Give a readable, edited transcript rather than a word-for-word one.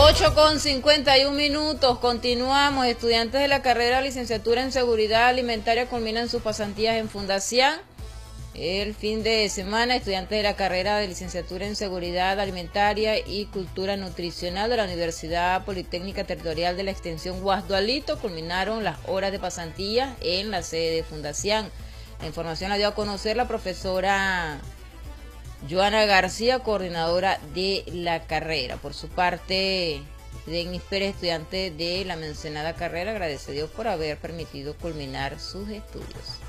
8:51. Continuamos. Estudiantes de la carrera de licenciatura en seguridad alimentaria culminan sus pasantías en Fundación. El fin de semana, estudiantes de la carrera de licenciatura en seguridad alimentaria y cultura nutricional de la Universidad Politécnica Territorial de la Extensión Guasdualito culminaron las horas de pasantía en la sede de Fundación. La información la dio a conocer la profesora Joana García, coordinadora de la carrera. Por su parte, Denis Pérez, estudiante de la mencionada carrera, agradeció a Dios por haber permitido culminar sus estudios.